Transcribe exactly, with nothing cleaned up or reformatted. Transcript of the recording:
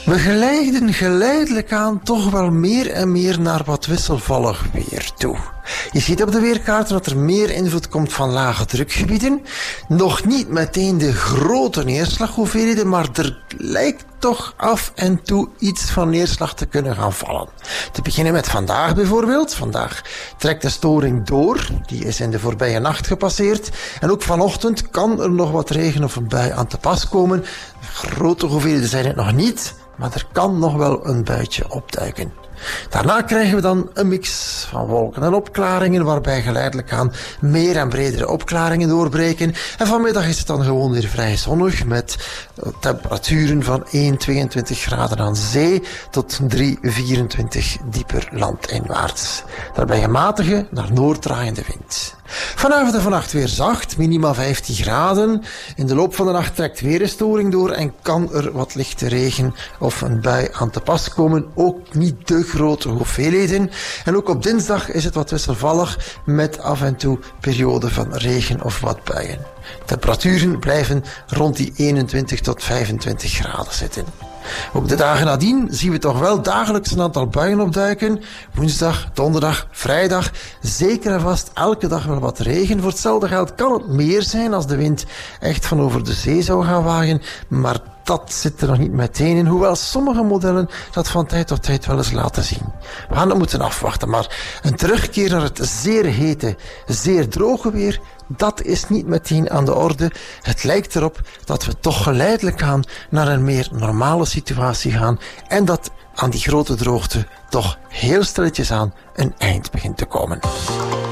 We glijden geleidelijk aan toch wel meer en meer naar wat wisselvallig weer toe. Je ziet op de weerkaart dat er meer invloed komt van lage drukgebieden. Nog niet meteen de grote neerslaghoeveelheden, maar er lijkt toch af en toe iets van neerslag te kunnen gaan vallen. Te beginnen met vandaag bijvoorbeeld. Vandaag trekt de storing door. Die is in de voorbije nacht gepasseerd. En ook vanochtend kan er nog wat regen of een bui aan te pas komen. Grote hoeveelheden zijn het nog niet, maar er kan nog wel een buitje opduiken. Daarna krijgen we dan een mix van wolken en opklaringen, waarbij geleidelijk aan meer en bredere opklaringen doorbreken. En vanmiddag is het dan gewoon weer vrij zonnig, met temperaturen van één, tweeëntwintig graden aan zee tot drie, vierentwintig dieper landinwaarts. Daarbij een matige, naar noord draaiende wind. Vanavond en vannacht weer zacht, minima vijftien graden. In de loop van de nacht trekt weer een storing door en kan er wat lichte regen of een bui aan te pas komen. Ook niet de grote hoeveelheden. En ook op dinsdag is het wat wisselvallig met af en toe perioden van regen of wat buien. Temperaturen blijven rond die eenentwintig tot vijfentwintig graden zitten. Ook de dagen nadien zien we toch wel dagelijks een aantal buien opduiken. Woensdag, donderdag, vrijdag, zeker en vast elke dag wel wat regen. Voor hetzelfde geld kan het meer zijn als de wind echt van over de zee zou gaan waaien, maar dat zit er nog niet meteen in, hoewel sommige modellen dat van tijd tot tijd wel eens laten zien. We gaan het moeten afwachten, maar een terugkeer naar het zeer hete, zeer droge weer, dat is niet meteen aan de orde. Het lijkt erop dat we toch geleidelijk aan naar een meer normale situatie gaan en dat aan die grote droogte toch heel stilletjes aan een eind begint te komen.